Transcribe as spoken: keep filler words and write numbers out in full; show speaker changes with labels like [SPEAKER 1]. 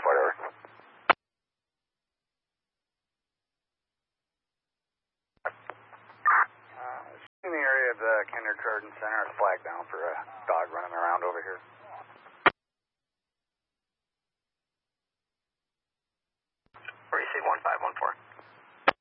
[SPEAKER 1] whatever. Uh, in the area of the kindergarten center, it's flagged down for a dog running around over here.
[SPEAKER 2] Receive one five one four.